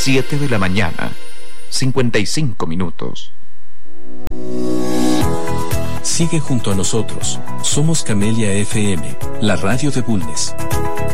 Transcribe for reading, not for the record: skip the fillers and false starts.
7 de la mañana, 55 minutos. Sigue junto a nosotros. Somos Camelia FM, la radio de Bulnes.